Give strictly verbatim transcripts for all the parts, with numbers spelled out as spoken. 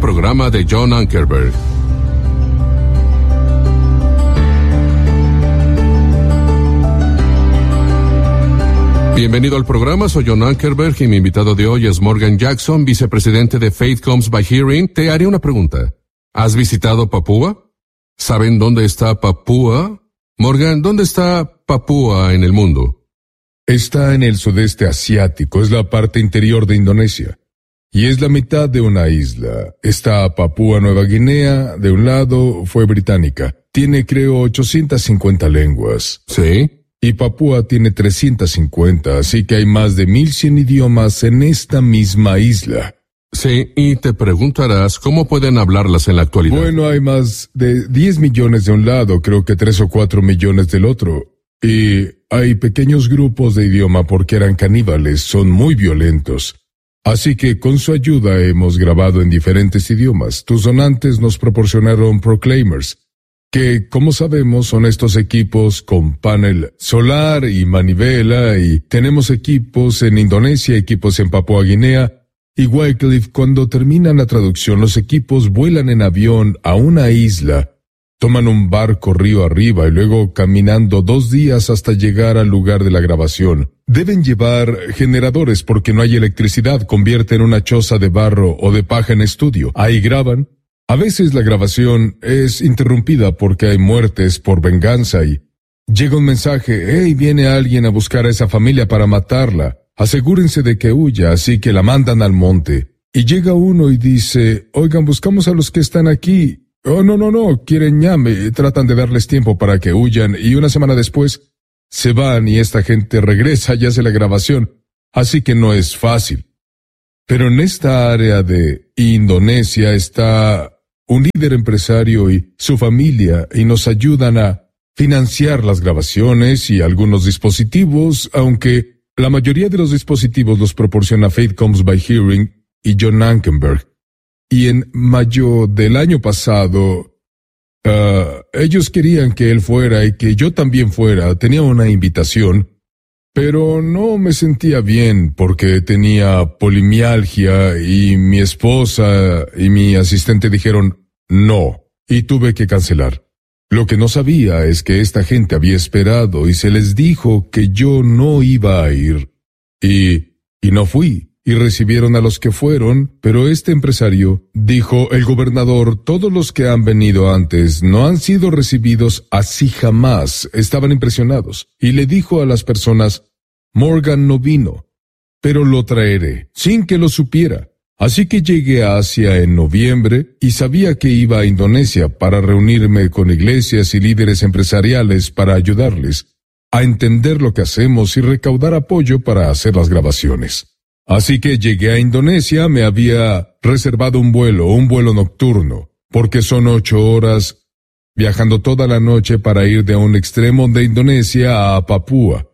programa de John Ankerberg. Bienvenido al programa, soy John Ankerberg y mi invitado de hoy es Morgan Jackson, vicepresidente de Faith Comes by Hearing. Te haré una pregunta. ¿Has visitado Papúa? ¿Saben dónde está Papúa? Morgan, ¿dónde está Papúa en el mundo? Está en el sudeste asiático, es la parte interior de Indonesia. Y es la mitad de una isla. Está Papúa Nueva Guinea, de un lado fue británica. Tiene, creo, ochocientas cincuenta lenguas. ¿Sí? Y Papúa tiene trescientas cincuenta, así que hay más de mil cien idiomas en esta misma isla. Sí, y te preguntarás cómo pueden hablarlas en la actualidad. Bueno, hay más de diez millones de un lado, creo que tres o cuatro millones del otro. Y hay pequeños grupos de idioma porque eran caníbales, son muy violentos. Así que con su ayuda hemos grabado en diferentes idiomas. Tus donantes nos proporcionaron Proclaimers, que, como sabemos, son estos equipos con panel solar y manivela, y tenemos equipos en Indonesia, equipos en Papúa Guinea. Y Wycliffe, cuando terminan la traducción, los equipos vuelan en avión a una isla, toman un barco río arriba y luego caminando dos días hasta llegar al lugar de la grabación. Deben llevar generadores porque no hay electricidad, convierten una choza de barro o de paja en estudio. Ahí graban. A veces la grabación es interrumpida porque hay muertes por venganza y llega un mensaje: «Hey, viene alguien a buscar a esa familia para matarla. Asegúrense de que huya», así que la mandan al monte. Y llega uno y dice: «Oigan, buscamos a los que están aquí». «Oh, no, no, no, quieren ñame». Tratan de darles tiempo para que huyan y una semana después se van y esta gente regresa y hace la grabación. Así que no es fácil. Pero en esta área de Indonesia está un líder empresario y su familia, y nos ayudan a financiar las grabaciones y algunos dispositivos, aunque la mayoría de los dispositivos los proporciona Faith Comes by Hearing y John Ankerberg. Y en mayo del año pasado, uh, ellos querían que él fuera y que yo también fuera. Tenía una invitación, pero no me sentía bien porque tenía polimialgia y mi esposa y mi asistente dijeron no, y tuve que cancelar. Lo que no sabía es que esta gente había esperado y se les dijo que yo no iba a ir. Y, y no fui, y recibieron a los que fueron, pero este empresario dijo: «El gobernador, todos los que han venido antes no han sido recibidos así jamás». Estaban impresionados. Y le dijo a las personas: «Morgan no vino, pero lo traeré», sin que lo supiera. Así que llegué a Asia en noviembre y sabía que iba a Indonesia para reunirme con iglesias y líderes empresariales para ayudarles a entender lo que hacemos y recaudar apoyo para hacer las grabaciones. Así que llegué a Indonesia, me había reservado un vuelo, un vuelo nocturno, porque son ocho horas viajando toda la noche para ir de un extremo de Indonesia a Papúa.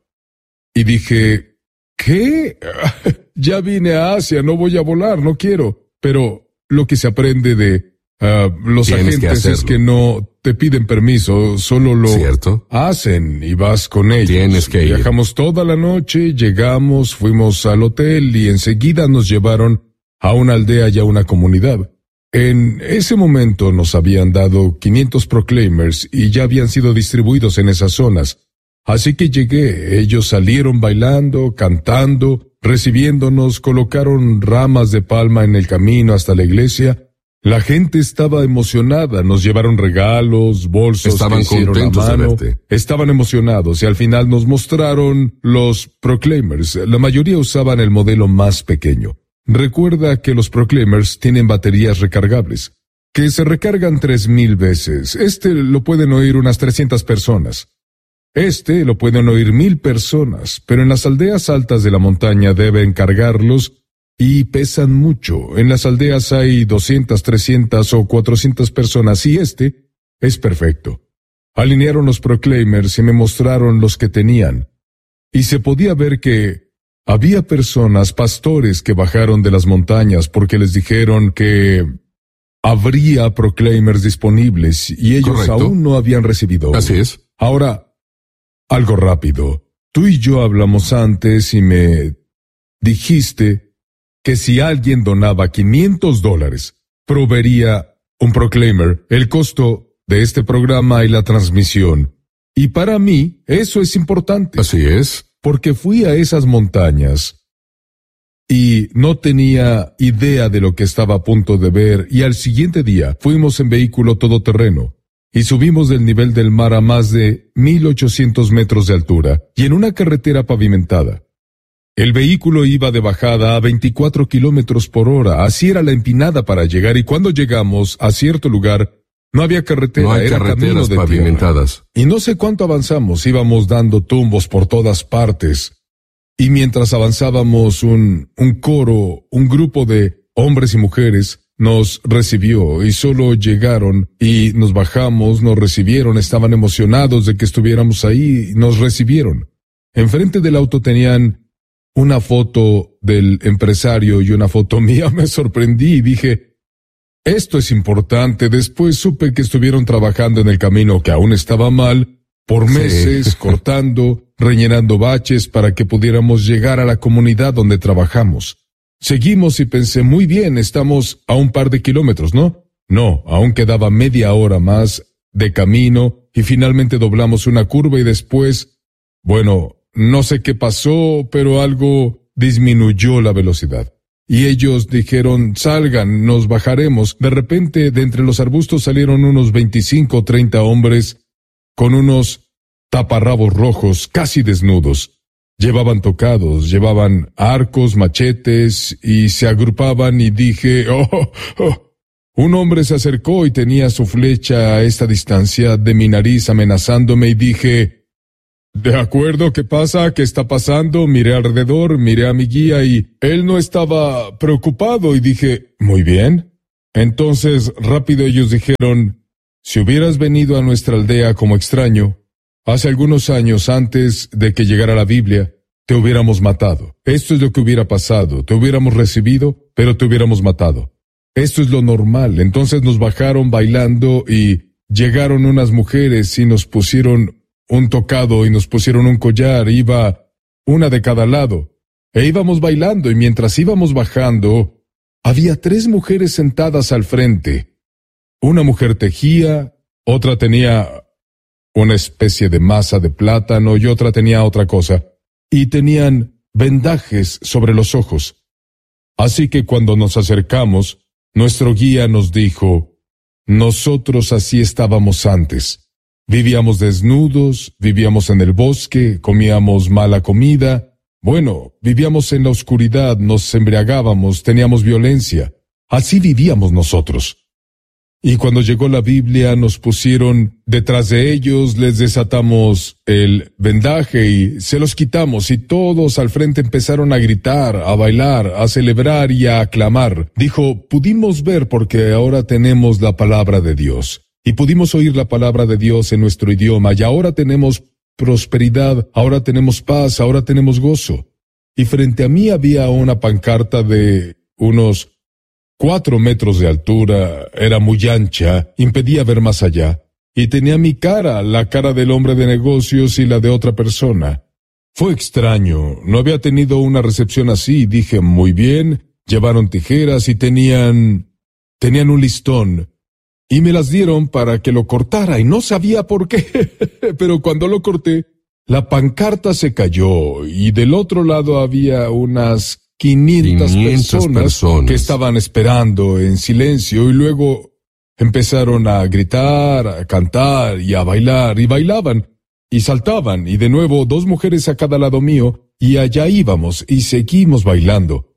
Y dije: ¿qué? Ya vine a Asia, no voy a volar, no quiero. Pero lo que se aprende de uh, los Tienes que agentes es que no te piden permiso, solo lo ¿Cierto? hacen y vas con ellos. Tienes que ir. Viajamos toda la noche, llegamos, fuimos al hotel y enseguida nos llevaron a una aldea y a una comunidad. En ese momento nos habían dado quinientos Proclaimers y ya habían sido distribuidos en esas zonas. Así que llegué, ellos salieron bailando, cantando, recibiéndonos, colocaron ramas de palma en el camino hasta la iglesia. La gente estaba emocionada, nos llevaron regalos, bolsos Estaban que hicieron contentos a mano. de verte. Estaban emocionados y al final nos mostraron los Proclaimers. La mayoría usaban el modelo más pequeño. Recuerda que los Proclaimers tienen baterías recargables, que se recargan tres mil veces. Este lo pueden oír unas trescientas personas. Este lo pueden oír mil personas, pero en las aldeas altas de la montaña deben cargarlos y pesan mucho. En las aldeas hay doscientas, trescientas o cuatrocientas personas y este es perfecto. Alinearon los Proclaimers y me mostraron los que tenían. Y se podía ver que había personas, pastores, que bajaron de las montañas porque les dijeron que habría Proclaimers disponibles y ellos Correcto. aún no habían recibido. Así es. Ahora, algo rápido. Tú y yo hablamos antes y me dijiste que si alguien donaba quinientos dólares, proveería un Proclaimer, el costo de este programa y la transmisión. Y para mí, eso es importante. Así es. Porque fui a esas montañas y no tenía idea de lo que estaba a punto de ver, y al siguiente día fuimos en vehículo todoterreno y subimos del nivel del mar a más de mil ochocientos metros de altura y en una carretera pavimentada. El vehículo iba de bajada a veinticuatro kilómetros por hora, así era la empinada para llegar, y cuando llegamos a cierto lugar, no había carretera, no hay era carreteras camino de pavimentadas. tierra. Y no sé cuánto avanzamos, íbamos dando tumbos por todas partes. Y mientras avanzábamos, un, un coro, un grupo de hombres y mujeres nos recibió, y solo llegaron y nos bajamos, nos recibieron, estaban emocionados de que estuviéramos ahí, nos recibieron. Enfrente del auto tenían una foto del empresario y una foto mía. Me sorprendí y dije, esto es importante. Después supe que estuvieron trabajando en el camino, que aún estaba mal, por meses, sí. cortando, rellenando baches para que pudiéramos llegar a la comunidad donde trabajamos. Seguimos y pensé, muy bien, estamos a un par de kilómetros, ¿no? No, aún quedaba media hora más de camino y finalmente doblamos una curva y después, bueno, no sé qué pasó, pero algo disminuyó la velocidad. Y ellos dijeron, salgan, nos bajaremos. De repente, de entre los arbustos salieron unos veinticinco o treinta hombres con unos taparrabos rojos, casi desnudos. Llevaban tocados, llevaban arcos, machetes, y se agrupaban, y dije, oh, oh. Un hombre se acercó y tenía su flecha a esta distancia de mi nariz amenazándome, y dije, ¿de acuerdo? ¿Qué pasa? ¿Qué está pasando? Miré alrededor, miré a mi guía y él no estaba preocupado, y dije, muy bien. Entonces, rápido ellos dijeron, si hubieras venido a nuestra aldea como extraño, hace algunos años antes de que llegara la Biblia, te hubiéramos matado. Esto es lo que hubiera pasado. Te hubiéramos recibido, pero te hubiéramos matado. Esto es lo normal. Entonces nos bajaron bailando y llegaron unas mujeres y nos pusieron un tocado y nos pusieron un collar. Iba una de cada lado. E íbamos bailando, y mientras íbamos bajando, había tres mujeres sentadas al frente. Una mujer tejía, otra tenía una especie de masa de plátano y otra tenía otra cosa, y tenían vendajes sobre los ojos. Así que cuando nos acercamos, nuestro guía nos dijo, nosotros así estábamos antes. Vivíamos desnudos, vivíamos en el bosque, comíamos mala comida. Bueno, vivíamos en la oscuridad, nos embriagábamos, teníamos violencia. Así vivíamos nosotros. Y cuando llegó la Biblia nos pusieron detrás de ellos, les desatamos el vendaje y se los quitamos, y todos al frente empezaron a gritar, a bailar, a celebrar y a aclamar. Dijo, pudimos ver porque ahora tenemos la palabra de Dios. Y pudimos oír la palabra de Dios en nuestro idioma, y ahora tenemos prosperidad, ahora tenemos paz, ahora tenemos gozo. Y frente a mí había una pancarta de unos cuatro metros de altura, era muy ancha, impedía ver más allá, y tenía mi cara, la cara del hombre de negocios y la de otra persona. Fue extraño, no había tenido una recepción así. Dije, muy bien, llevaron tijeras y tenían, tenían un listón, y me las dieron para que lo cortara, y no sabía por qué, pero cuando lo corté, la pancarta se cayó, y del otro lado había unas quinientas personas, personas que estaban esperando en silencio, y luego empezaron a gritar, a cantar y a bailar, y bailaban, y saltaban, y de nuevo dos mujeres a cada lado mío, y allá íbamos, y seguimos bailando.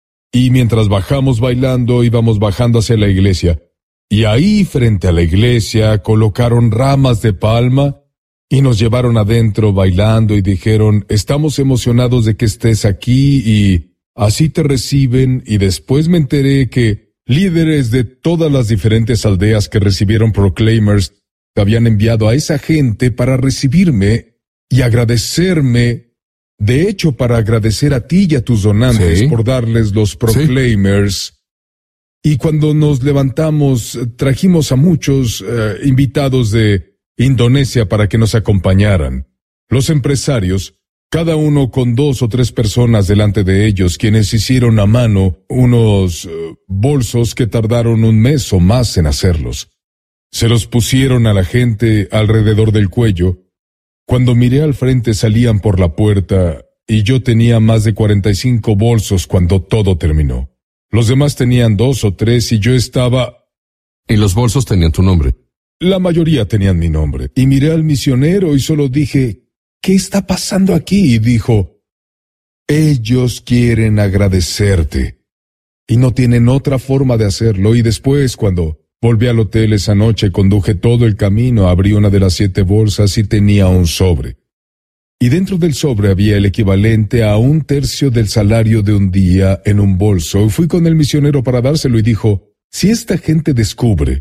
Y mientras bajamos bailando, íbamos bajando hacia la iglesia, y ahí frente a la iglesia colocaron ramas de palma, y nos llevaron adentro bailando, y dijeron, estamos emocionados de que estés aquí, y así te reciben. Y después me enteré que líderes de todas las diferentes aldeas que recibieron Proclaimers habían enviado a esa gente para recibirme y agradecerme, de hecho para agradecer a ti y a tus donantes, ¿sí?, por darles los Proclaimers. ¿Sí? Y cuando nos levantamos, trajimos a muchos eh, invitados de Indonesia para que nos acompañaran. Los empresarios cada uno con dos o tres personas delante de ellos, quienes hicieron a mano unos uh, bolsos que tardaron un mes o más en hacerlos. Se los pusieron a la gente alrededor del cuello. Cuando miré al frente salían por la puerta y yo tenía más de cuarenta y cinco bolsos cuando todo terminó. Los demás tenían dos o tres y yo estaba... ¿Y los bolsos tenían tu nombre? La mayoría tenían mi nombre. Y miré al misionero y solo dije, ¿qué está pasando aquí? Y dijo, ellos quieren agradecerte. Y no tienen otra forma de hacerlo. Y después, cuando volví al hotel esa noche, conduje todo el camino, abrí una de las siete bolsas y tenía un sobre. Y dentro del sobre había el equivalente a un tercio del salario de un día en un bolso. Y fui con el misionero para dárselo y dijo, si esta gente descubre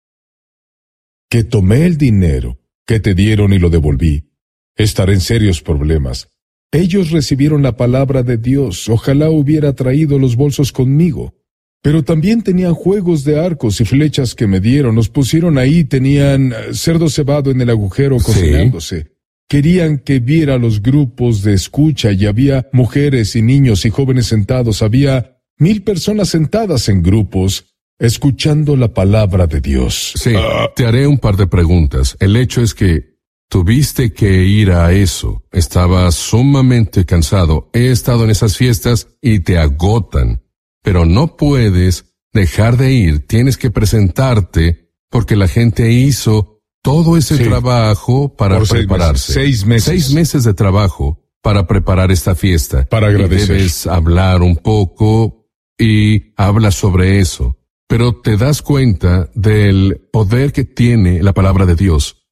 que tomé el dinero que te dieron y lo devolví, estaré en serios problemas. Ellos recibieron la palabra de Dios, ojalá hubiera traído los bolsos conmigo. Pero también tenían juegos de arcos y flechas que me dieron, los pusieron ahí, tenían cerdo cebado en el agujero cocinándose. Sí. Querían que viera los grupos de escucha y había mujeres y niños y jóvenes sentados, había mil personas sentadas en grupos, escuchando la palabra de Dios. Sí, uh, te haré un par de preguntas. El hecho es que tuviste que ir a eso. Estabas sumamente cansado. He estado en esas fiestas y te agotan. Pero no puedes dejar de ir. Tienes que presentarte porque la gente hizo todo ese sí. trabajo para Por prepararse. Seis meses. Seis meses de trabajo para preparar esta fiesta. Para agradecer. Y debes hablar un poco y hablas sobre eso. Pero te das cuenta del poder que tiene la palabra de Dios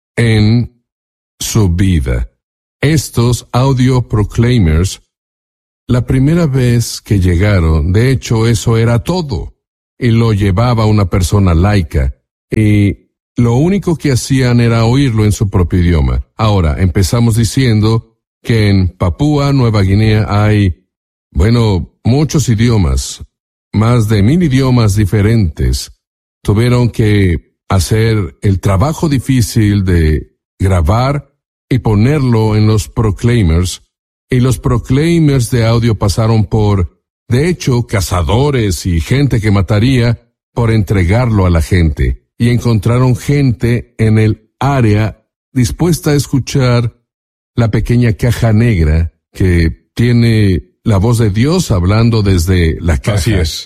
en su vida. Estos audio proclaimers, la primera vez que llegaron, de hecho eso era todo, y lo llevaba una persona laica, y lo único que hacían era oírlo en su propio idioma. Ahora, empezamos diciendo que en Papúa Nueva Guinea hay, bueno, muchos idiomas. Más de mil idiomas diferentes. Tuvieron que hacer el trabajo difícil de grabar y ponerlo en los proclaimers, y los proclaimers de audio pasaron por, de hecho, cazadores y gente que mataría por entregarlo a la gente, y encontraron gente en el área dispuesta a escuchar la pequeña caja negra que tiene la voz de Dios hablando desde la caja. Así es.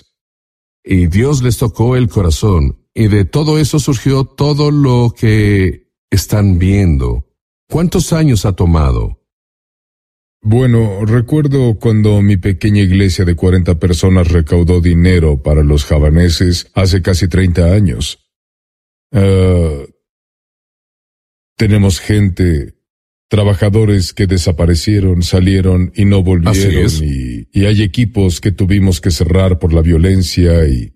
Y Dios les tocó el corazón. Y de todo eso surgió todo lo que están viendo. ¿Cuántos años ha tomado? Bueno, recuerdo cuando mi pequeña iglesia de cuarenta personas recaudó dinero para los javaneses hace casi treinta años. Uh, tenemos gente... Trabajadores que desaparecieron, salieron y no volvieron, y, y hay equipos que tuvimos que cerrar por la violencia y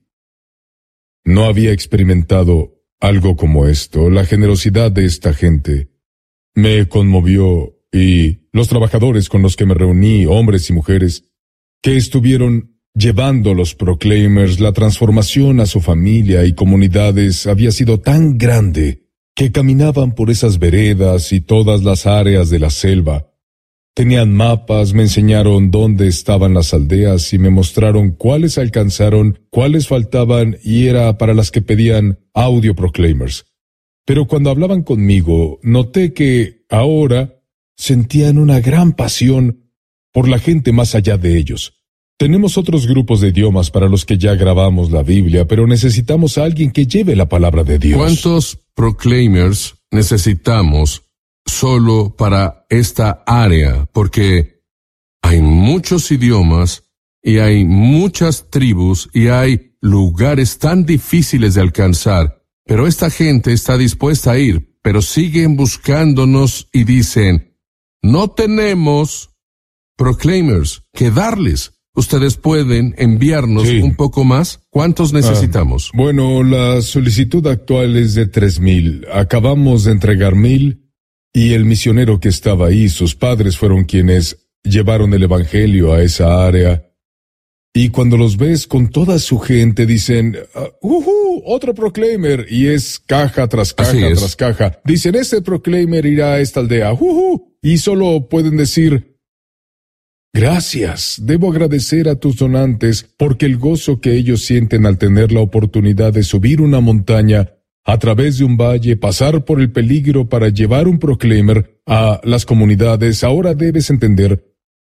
no había experimentado algo como esto. La generosidad de esta gente me conmovió y los trabajadores con los que me reuní, hombres y mujeres, que estuvieron llevando los proclaimers, la transformación a su familia y comunidades había sido tan grande que caminaban por esas veredas y todas las áreas de la selva. Tenían mapas, me enseñaron dónde estaban las aldeas y me mostraron cuáles alcanzaron, cuáles faltaban y era para las que pedían audio proclaimers. Pero cuando hablaban conmigo, noté que ahora sentían una gran pasión por la gente más allá de ellos. Tenemos otros grupos de idiomas para los que ya grabamos la Biblia, pero necesitamos a alguien que lleve la palabra de Dios. ¿Cuántos proclaimers necesitamos solo para esta área? Porque hay muchos idiomas y hay muchas tribus y hay lugares tan difíciles de alcanzar, pero esta gente está dispuesta a ir, pero siguen buscándonos y dicen, no tenemos proclaimers que darles. ¿Ustedes pueden enviarnos sí. un poco más? ¿Cuántos necesitamos? Ah, bueno, la solicitud actual es de tres mil. Acabamos de entregar mil y el misionero que estaba ahí, sus padres fueron quienes llevaron el evangelio a esa área. Y cuando los ves con toda su gente dicen, uh, uh, otro proclaimer, y es caja tras caja tras caja. Dicen, ese proclaimer irá a esta aldea, uh, uh. y solo pueden decir: gracias, debo agradecer a tus donantes, porque el gozo que ellos sienten al tener la oportunidad de subir una montaña, a través de un valle, pasar por el peligro para llevar un proclaimer a las comunidades. Ahora debes entender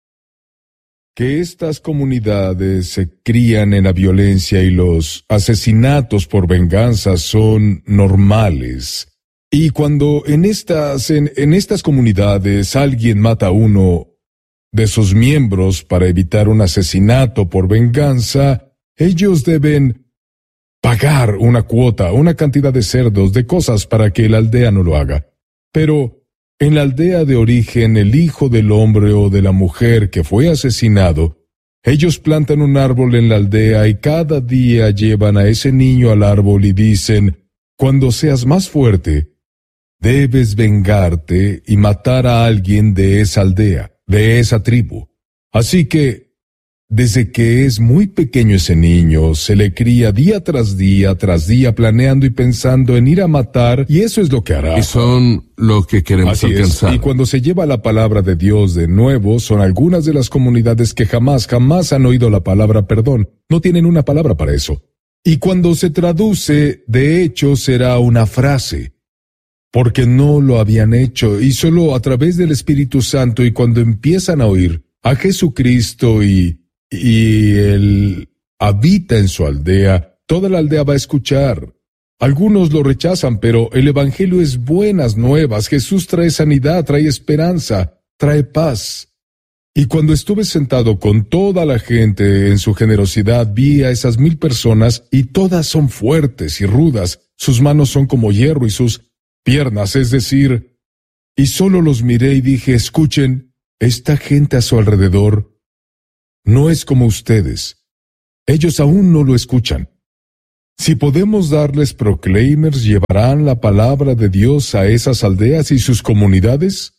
que estas comunidades se crían en la violencia y los asesinatos por venganza son normales. Y cuando en estas, en, en estas comunidades alguien mata a uno de sus miembros para evitar un asesinato por venganza, ellos deben pagar una cuota, una cantidad de cerdos, de cosas para que la aldea no lo haga. Pero en la aldea de origen, el hijo del hombre o de la mujer que fue asesinado, ellos plantan un árbol en la aldea y cada día llevan a ese niño al árbol y dicen: cuando seas más fuerte, debes vengarte y matar a alguien de esa aldea, de esa tribu. Así que, desde que es muy pequeño ese niño, se le cría día tras día, tras día, planeando y pensando en ir a matar, y eso es lo que hará. Y son lo que queremos Así alcanzar. Es. Y cuando se lleva la palabra de Dios de nuevo, son algunas de las comunidades que jamás, jamás han oído la palabra perdón. No tienen una palabra para eso. Y cuando se traduce, de hecho, será una frase, porque no lo habían hecho, y solo a través del Espíritu Santo, y cuando empiezan a oír a Jesucristo y y Él habita en su aldea, toda la aldea va a escuchar. Algunos lo rechazan, pero el Evangelio es buenas nuevas. Jesús trae sanidad, trae esperanza, trae paz. Y cuando estuve sentado con toda la gente en su generosidad, vi a esas mil personas, y todas son fuertes y rudas. Sus manos son como hierro y sus piernas, es decir, y solo los miré y dije: escuchen, esta gente a su alrededor no es como ustedes. Ellos aún no lo escuchan. Si podemos darles proclaimers, ¿llevarán la palabra de Dios a esas aldeas y sus comunidades?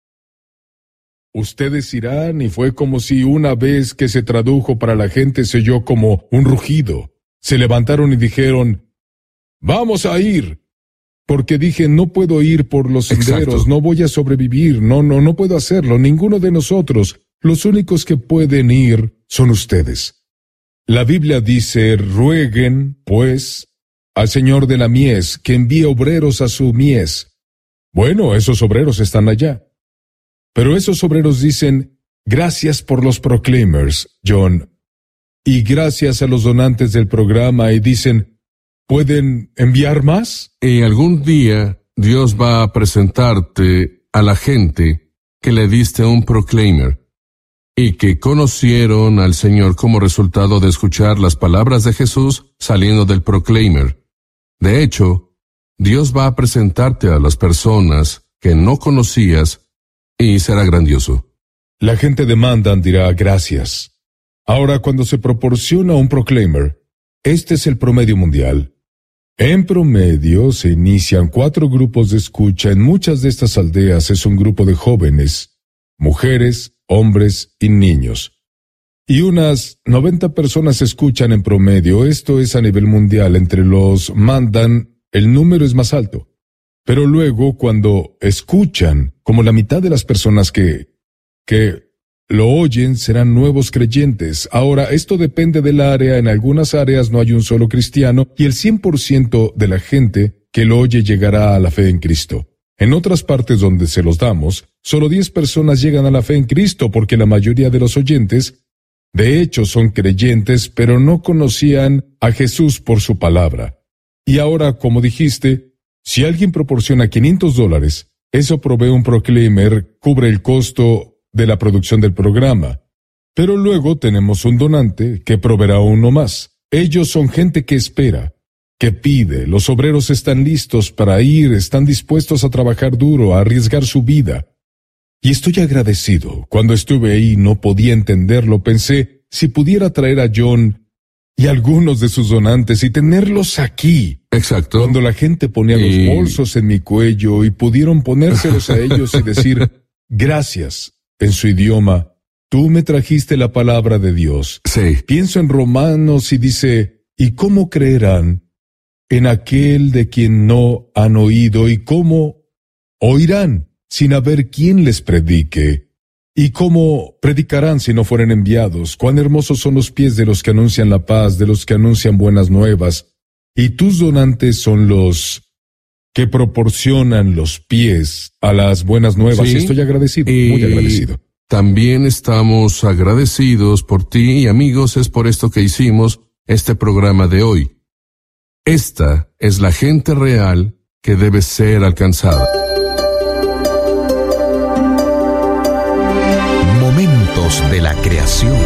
Ustedes irán, y fue como si una vez que se tradujo para la gente se oyó como un rugido. Se levantaron y dijeron: ¡vamos a ir! Porque dije: no puedo ir por los senderos, Exacto. no voy a sobrevivir, no, no, no puedo hacerlo, ninguno de nosotros. Los únicos que pueden ir son ustedes. La Biblia dice: rueguen, pues, al Señor de la mies, que envíe obreros a su mies. Bueno, esos obreros están allá. Pero esos obreros dicen: gracias por los proclaimers, John, y gracias a los donantes del programa, y dicen: ¿pueden enviar más? Y algún día Dios va a presentarte a la gente que le diste un proclaimer y que conocieron al Señor como resultado de escuchar las palabras de Jesús saliendo del proclaimer. De hecho, Dios va a presentarte a las personas que no conocías y será grandioso. La gente demandan dirá: gracias. Ahora, cuando se proporciona un proclaimer, este es el promedio mundial. En promedio se inician cuatro grupos de escucha. En muchas de estas aldeas es un grupo de jóvenes, mujeres, hombres y niños. Y unas noventa personas escuchan en promedio. Esto es a nivel mundial. Entre los mandan, el número es más alto. Pero luego, cuando escuchan, como la mitad de las personas que, que lo oyen serán nuevos creyentes. Ahora, esto depende del área. En algunas áreas no hay un solo cristiano, y el cien por ciento de la gente que lo oye llegará a la fe en Cristo. En otras partes donde se los damos, solo diez personas llegan a la fe en Cristo, porque la mayoría de los oyentes, de hecho, son creyentes, pero no conocían a Jesús por su palabra. Y ahora, como dijiste, si alguien proporciona quinientos dólares, eso provee un proclaimer, cubre el costo de la producción del programa. Pero luego tenemos un donante que proveerá uno más. Ellos son gente que espera, que pide. Los obreros están listos para ir, están dispuestos a trabajar duro, a arriesgar su vida. Y estoy agradecido. Cuando estuve ahí no podía entenderlo. Pensé, si pudiera traer a John y algunos de sus donantes y tenerlos aquí. Exacto. Cuando la gente ponía y... los bolsos en mi cuello y pudieron ponérselos a ellos y decir: gracias, en su idioma, tú me trajiste la palabra de Dios. Sí. Pienso en Romanos y dice: ¿y cómo creerán en aquel de quien no han oído? ¿Y cómo oirán sin haber quien les predique. ¿Y cómo predicarán si no fueren enviados? Cuán hermosos son los pies de los que anuncian la paz, de los que anuncian buenas nuevas. Y tus donantes son los que proporcionan los pies a las buenas nuevas. Sí, Estoy agradecido, y muy agradecido. También estamos agradecidos por ti y amigos, es por esto que hicimos este programa de hoy. Esta es la gente real que debe ser alcanzada. Momentos de la creación.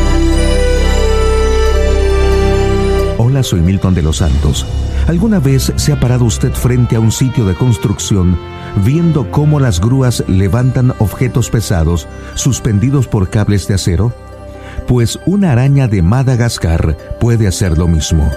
Hola, soy Milton de los Santos. ¿Alguna vez se ha parado usted frente a un sitio de construcción viendo cómo las grúas levantan objetos pesados suspendidos por cables de acero? Pues una araña de Madagascar puede hacer lo mismo.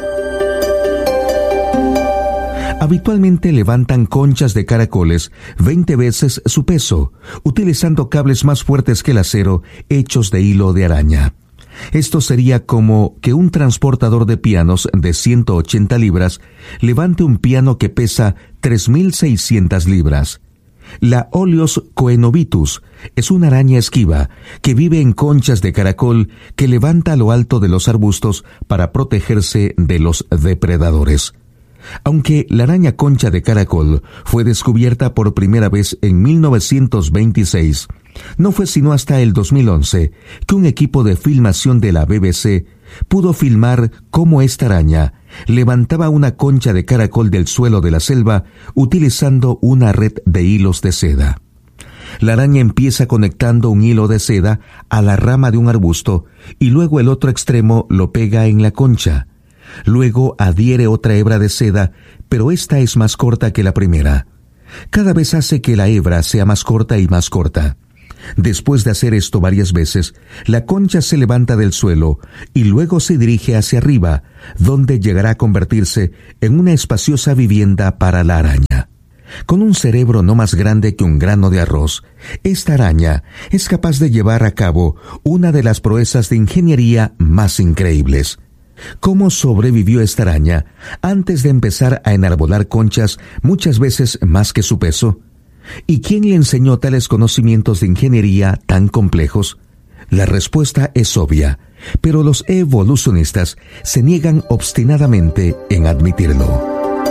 Habitualmente levantan conchas de caracoles veinte veces su peso, utilizando cables más fuertes que el acero hechos de hilo de araña. Esto sería como que un transportador de pianos de ciento ochenta libras levante un piano que pesa tres mil seiscientas libras. La Oleos coenobitus es una araña esquiva que vive en conchas de caracol que levanta a lo alto de los arbustos para protegerse de los depredadores. Aunque la araña concha de caracol fue descubierta por primera vez en mil novecientos veintiséis, no fue sino hasta el dos mil once que un equipo de filmación de la B B C pudo filmar cómo esta araña levantaba una concha de caracol del suelo de la selva utilizando una red de hilos de seda. La araña empieza conectando un hilo de seda a la rama de un arbusto y luego el otro extremo lo pega en la concha. Luego adhiere otra hebra de seda, pero esta es más corta que la primera. Cada vez hace que la hebra sea más corta y más corta. Después de hacer esto varias veces, la concha se levanta del suelo y luego se dirige hacia arriba, donde llegará a convertirse en una espaciosa vivienda para la araña. Con un cerebro no más grande que un grano de arroz, esta araña es capaz de llevar a cabo una de las proezas de ingeniería más increíbles. ¿Cómo sobrevivió esta araña antes de empezar a enarbolar conchas muchas veces más que su peso? ¿Y quién le enseñó tales conocimientos de ingeniería tan complejos? La respuesta es obvia, pero los evolucionistas se niegan obstinadamente en admitirlo.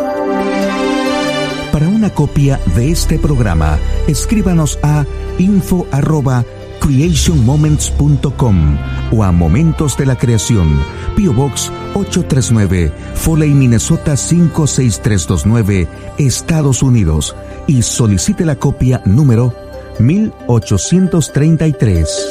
Para una copia de este programa, escríbanos a info arroba creation moments punto com o a Momentos de la Creación, P O Box ocho tres nueve, Foley, Minnesota cinco seis tres dos nueve, Estados Unidos, y solicite la copia número mil ochocientos treinta y tres.